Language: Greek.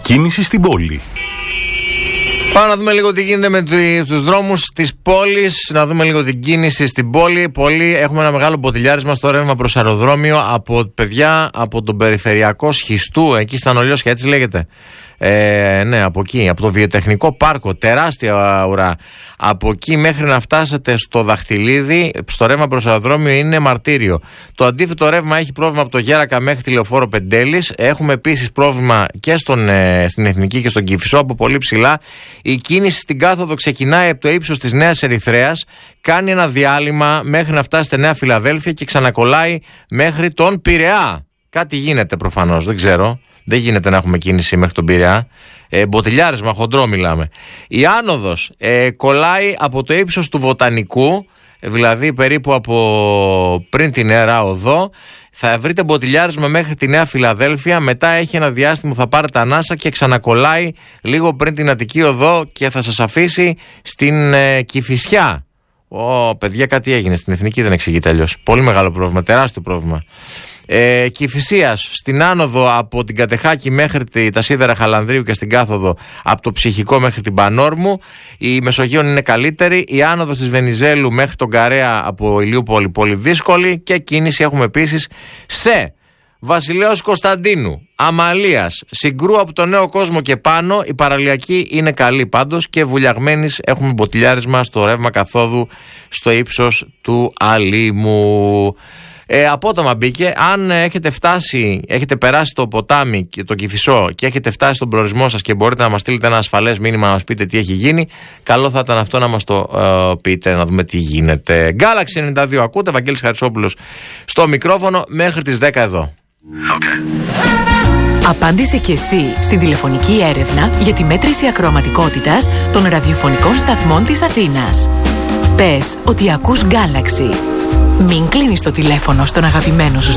Κίνηση στην πόλη. Πάμε να δούμε λίγο τι γίνεται με τους δρόμους της πόλης, να δούμε λίγο την κίνηση στην πόλη. Έχουμε ένα μεγάλο μποτιλιάρισμα στο ρεύμα προς αεροδρόμιο από τον περιφερειακό Σχιστού, εκεί στα Νολιώσια, έτσι λέγεται. Ναι, από εκεί, από το βιοτεχνικό πάρκο, τεράστια ουρά. Από εκεί μέχρι να φτάσετε στο Δαχτυλίδι, στο ρεύμα προς αεροδρόμιο είναι μαρτύριο. Το αντίθετο ρεύμα έχει πρόβλημα από το Γέρακα μέχρι τη Λεωφόρο Πεντέλης. Έχουμε επίσης πρόβλημα και στην Εθνική και στον Κηφισό από πολύ ψηλά. Η κίνηση στην κάθοδο ξεκινάει από το ύψος της Νέας Ερυθρέας, κάνει ένα διάλειμμα μέχρι να φτάσει στη Νέα Φιλαδέλφια και ξανακολλάει μέχρι τον Πειραιά. Κάτι γίνεται προφανώς, δεν ξέρω. Δεν γίνεται να έχουμε κίνηση μέχρι τον Πειραιά. Μποτιλιάρισμα, χοντρό μιλάμε. Η άνοδος κολλάει από το ύψος του Βοτανικού, δηλαδή περίπου από πριν την Νέα Οδό. Θα βρείτε μποτιλιάρισμα μέχρι τη Νέα Φιλαδέλφια. Μετά έχει ένα διάστημα, θα πάρετε ανάσα και ξανακολλάει λίγο πριν την Αττική Οδό και θα σας αφήσει στην Κηφισιά. Παιδιά, κάτι έγινε στην Εθνική, δεν εξηγείται αλλιώς. Πολύ μεγάλο πρόβλημα, τεράστιο πρόβλημα. Κηφισίας στην άνοδο από την Κατεχάκη μέχρι τα σίδερα Χαλανδρίου και στην κάθοδο από το Ψυχικό μέχρι την Πανόρμου. Η Μεσογείων είναι καλύτερη. Η άνοδος της Βενιζέλου μέχρι τον Καρέα από Ηλιούπολη πολύ δύσκολη. Και κίνηση έχουμε επίσης σε Βασιλέως Κωνσταντίνου, Αμαλίας, Συγκρού από το Νέο Κόσμο και πάνω. Η παραλιακή είναι καλή πάντως και Βουλιαγμένης έχουμε μποτιλιάρισμα στο ρεύμα καθόδου στο ύψος του Αλήμου. Απότομα μπήκε. Αν έχετε περάσει το ποτάμι και το Κηφισό και έχετε φτάσει στον προορισμό σας και μπορείτε να μας στείλετε ένα ασφαλές μήνυμα να μας πείτε τι έχει γίνει, καλό θα ήταν αυτό να μας το πείτε, να δούμε τι γίνεται. Galaxy 92 ακούτε, Βαγγέλης Χαρισόπουλος στο μικρόφωνο μέχρι τις 10 εδώ. Απάντησε και εσύ στην τηλεφωνική έρευνα για τη μέτρηση ακροαματικότητας των ραδιοφωνικών σταθμών της Αθήνας. Πες ότι ακούς Galaxy. Μην κλείνεις το τηλέφωνο στον αγαπημένο σου